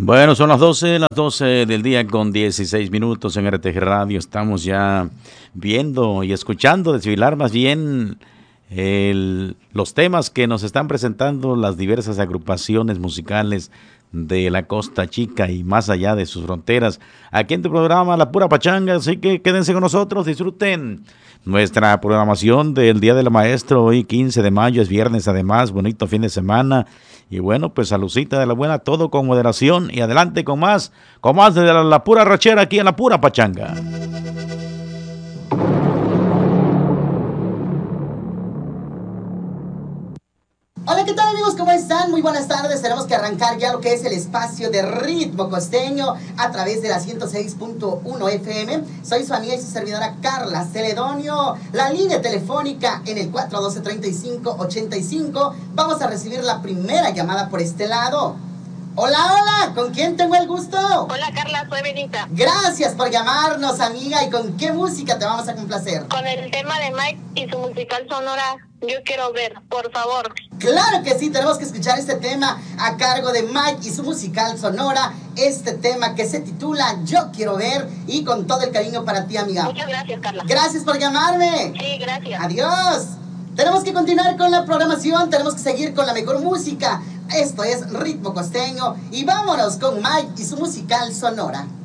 Bueno, son las doce del día con 16 minutos en RTG Radio. Estamos ya viendo y escuchando desfilar más bien los temas que nos están presentando las diversas agrupaciones musicales de la Costa Chica y más allá de sus fronteras. Aquí en tu programa La Pura Pachanga, así que quédense con nosotros, disfruten nuestra programación del Día del Maestro, hoy 15 de mayo, es viernes además, bonito fin de semana. Y bueno, pues salucita de la buena, todo con moderación y adelante con más de la pura rachera aquí en La Pura Pachanga. Hola, ¿qué tal amigos? ¿Cómo están? Muy buenas tardes. Tenemos que arrancar ya lo que es el espacio de ritmo costeño a través de la 106.1 FM. Soy su amiga y su servidora Carla Celedonio. La línea telefónica en el 412-3585. Vamos a recibir la primera llamada por este lado. Hola, hola, ¿con quién tengo el gusto? Hola Carla, soy Benita. Gracias por llamarnos, amiga. ¿Y con qué música te vamos a complacer? Con el tema de Mike y su musical sonora, Yo Quiero Ver, por favor. Claro que sí, tenemos que escuchar este tema a cargo de Mike y su musical sonora. Este tema que se titula Yo Quiero Ver, y con todo el cariño para ti, amiga. Muchas gracias, Carla. Gracias por llamarme. Sí, gracias. Adiós. Tenemos que continuar con la programación, tenemos que seguir con la mejor música. Esto es Ritmo Costeño y vámonos con Mike y su musical sonora.